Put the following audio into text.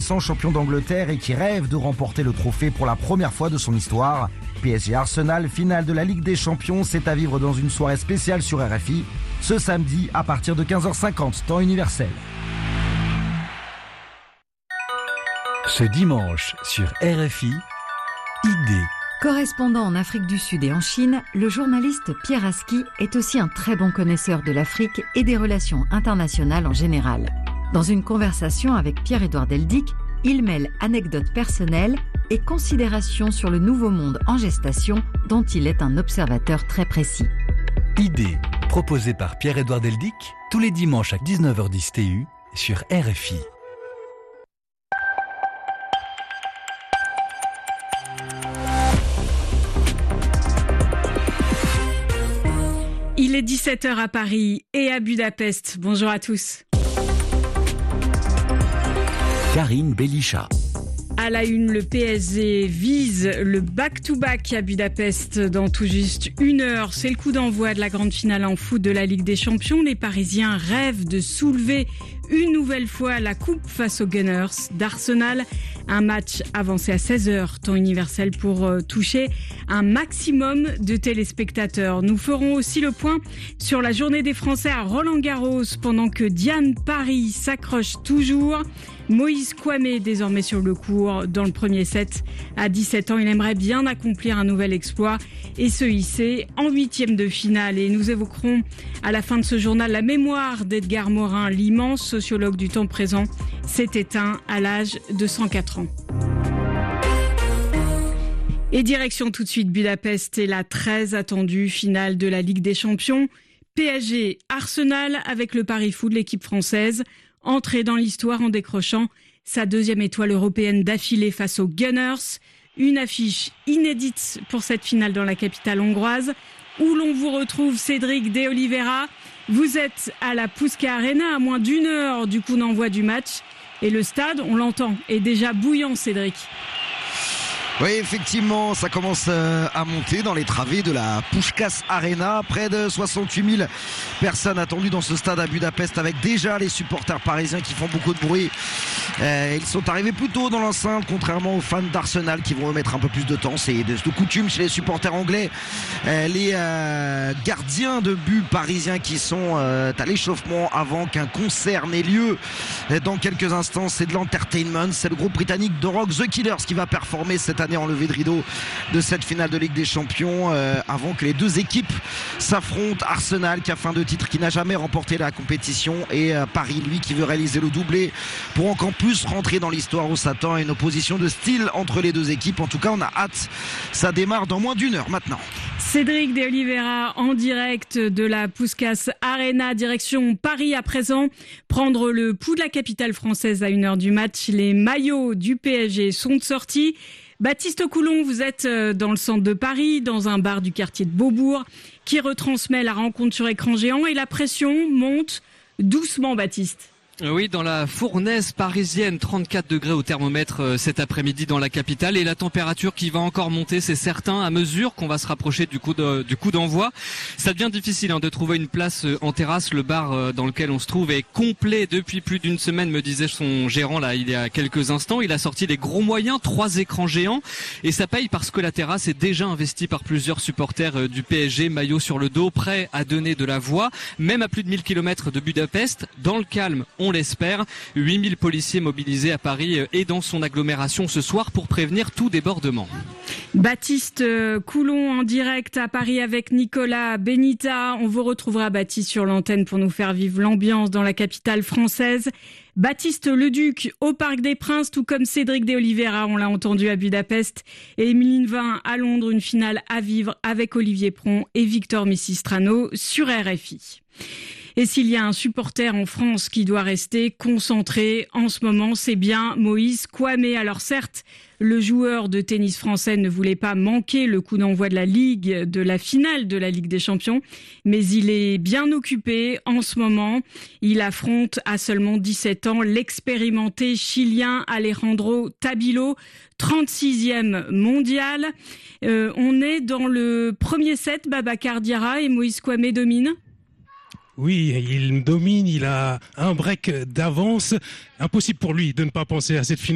récent champion d'Angleterre et qui rêve de remporter le trophée pour la première fois de son histoire. PSG Arsenal, finale de la Ligue des Champions, c'est à vivre dans une soirée spéciale sur RFI, ce samedi à partir de 15h50, temps universel. Ce dimanche sur RFI, Idée. Correspondant en Afrique du Sud et en Chine, le journaliste Pierre Aski est aussi un très bon connaisseur de l'Afrique et des relations internationales en général. Dans une conversation avec Pierre-Édouard Deldic, il mêle anecdotes personnelles et considérations sur le nouveau monde en gestation dont il est un observateur très précis. Idée, proposée par Pierre-Édouard Deldic, tous les dimanches à 19h10 TU sur RFI. Il est 17h à Paris et à Budapest. Bonjour à tous. Karine Belisha. À la une, le PSG vise le back-to-back à Budapest dans tout juste 1 heure. C'est le coup d'envoi de la grande finale en foot de la Ligue des Champions. Les Parisiens rêvent de soulever une nouvelle fois la coupe face aux Gunners d'Arsenal. Un match avancé à 16h, temps universel, pour toucher un maximum de téléspectateurs. Nous ferons aussi le point sur la journée des Français à Roland-Garros pendant que Diane Paris s'accroche toujours. Moïse Kouamé, désormais sur le court dans le premier set. À 17 ans, il aimerait bien accomplir un nouvel exploit et se hisser en 8e de finale. Et nous évoquerons à la fin de ce journal la mémoire d'Edgar Morin, l'immense sociologue du temps présent, s'est éteint à l'âge de 104 ans. Et direction tout de suite Budapest et la très attendue finale de la Ligue des Champions. PSG Arsenal avec le pari fou de l'équipe française. Entrée dans l'histoire en décrochant sa 2e étoile européenne d'affilée face aux Gunners. Une affiche inédite pour cette finale dans la capitale hongroise où l'on vous retrouve Cédric De Oliveira. Vous êtes à la Puskás Arena à moins d'1 heure du coup d'envoi du match. Et le stade, on l'entend, est déjà bouillant, Cédric. Oui, effectivement, ça commence à monter dans les travées de la Puskás Arena. Près de 68 000 personnes attendues dans ce stade à Budapest avec déjà les supporters parisiens qui font beaucoup de bruit. Ils sont arrivés plus tôt dans l'enceinte, contrairement aux fans d'Arsenal qui vont mettre un peu plus de temps. C'est de coutume chez les supporters anglais. Les gardiens de but parisiens qui sont à l'échauffement avant qu'un concert n'ait lieu dans quelques instants. C'est de l'entertainment. C'est le groupe britannique de rock The Killers qui va performer cette année en levée de rideau de cette finale de Ligue des Champions avant que les deux équipes s'affrontent. Arsenal qui a fin de titre, qui n'a jamais remporté la compétition, et Paris, lui, qui veut réaliser le doublé pour encore plus rentrer dans l'histoire où s'attend à une opposition de style entre les deux équipes. En tout cas, on a hâte. Ça démarre dans moins d'1 heure maintenant. Cédric De Oliveira en direct de la Puskás Arena, direction Paris à présent. Prendre le pouls de la capitale française à 1 heure du match. Les maillots du PSG sont sortis. Baptiste Coulon, vous êtes dans le centre de Paris, dans un bar du quartier de Beaubourg, qui retransmet la rencontre sur écran géant, et la pression monte doucement, Baptiste. Oui, dans la fournaise parisienne, 34 degrés au thermomètre cet après-midi dans la capitale, et la température qui va encore monter, c'est certain, à mesure qu'on va se rapprocher du coup d'envoi. Ça devient difficile de trouver une place en terrasse. Le bar dans lequel on se trouve est complet depuis plus d'1 semaine, me disait son gérant là il y a quelques instants. Il a sorti des gros moyens, 3 écrans géants, et ça paye parce que la terrasse est déjà investie par plusieurs supporters du PSG, maillot sur le dos, prêts à donner de la voix, même à plus de 1000 km de Budapest. Dans le calme, on l'espère. 8000 policiers mobilisés à Paris et dans son agglomération ce soir pour prévenir tout débordement. Baptiste Coulon en direct à Paris avec Nicolas Benita. On vous retrouvera, Baptiste, sur l'antenne pour nous faire vivre l'ambiance dans la capitale française. Baptiste Leduc au Parc des Princes, tout comme Cédric De Oliveira, on l'a entendu à Budapest, et Émilie Vin à Londres, une finale à vivre avec Olivier Pron et Victor Missistrano sur RFI. Et s'il y a un supporter en France qui doit rester concentré en ce moment, c'est bien Moïse Kouamé. Alors certes, le joueur de tennis français ne voulait pas manquer le coup d'envoi de la finale de la Ligue des Champions, mais il est bien occupé en ce moment. Il affronte à seulement 17 ans l'expérimenté chilien Alejandro Tabilo, 36e mondial. On est dans le premier set, Babacar Diarra, et Moïse Kouamé domine. Oui, il domine, il a un break d'avance. Impossible pour lui de ne pas penser à cette finale.